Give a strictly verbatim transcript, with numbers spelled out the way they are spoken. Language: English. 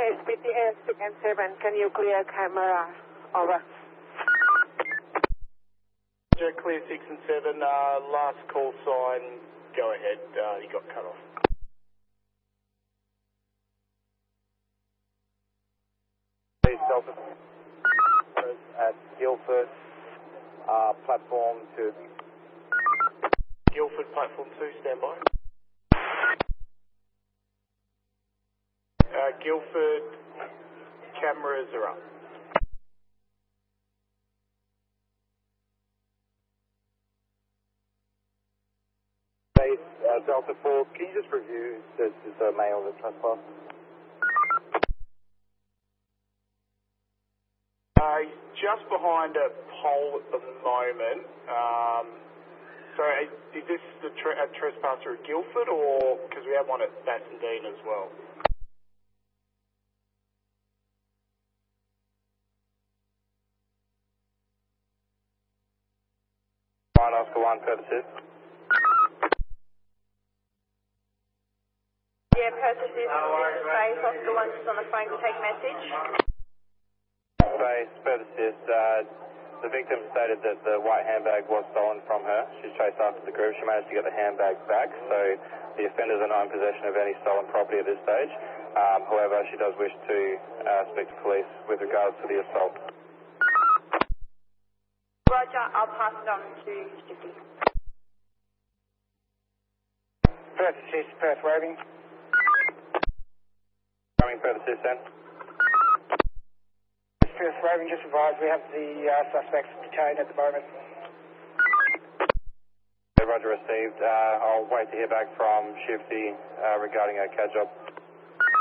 S B T S six and seven, can you clear camera? Over. Clear six and seven, uh, last call sign, go ahead, uh, you got cut off. Please, Delta. At Guildford, uh, platform two. Guildford, platform two, stand by. Uh, Guildford, cameras are up. Uh, Delta four, can you just review the, the mail that transport? Uh, he's just behind a pole at the moment. Um, so is this the tre a trespasser at Guildford, or because we have one at Bassendean as well? Fine, Oscar one, purposes. Yeah, purposes, this is Space, Oscar one just on the phone to take message. Space, purposes, uh, the victim stated that the white handbag was stolen from her. She's chased after the group. She managed to get the handbag back, so the offenders are not in possession of any stolen property at this stage. Um, however, she does wish to uh, speak to police with regards to the assault. Roger, I'll pass it on to Sticky. Perth Assist, Perth Roving. Coming Perth Assist then. Perth Roving, just advised we have the uh, suspects detained at the moment. Roger received. Uh, I'll wait to hear back from Shifty uh, regarding our C A D job.